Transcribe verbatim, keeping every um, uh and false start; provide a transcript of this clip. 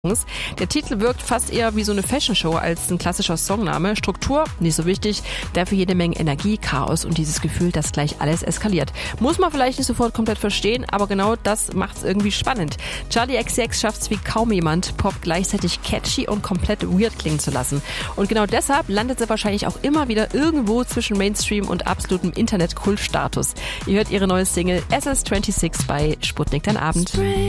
Der Titel wirkt fast eher wie so eine Fashion-Show als ein klassischer Songname. Struktur, nicht so wichtig, dafür jede Menge Energie, Chaos und dieses Gefühl, dass gleich alles eskaliert. Muss man vielleicht nicht sofort komplett verstehen, aber genau das macht's irgendwie spannend. Charli X C X schafft's wie kaum jemand, Pop gleichzeitig catchy und komplett weird klingen zu lassen. Und genau deshalb landet sie wahrscheinlich auch immer wieder irgendwo zwischen Mainstream und absolutem Internet-Kult-Status. Ihr hört ihre neue Single S S sechsundzwanzig bei Sputnik dein Abend.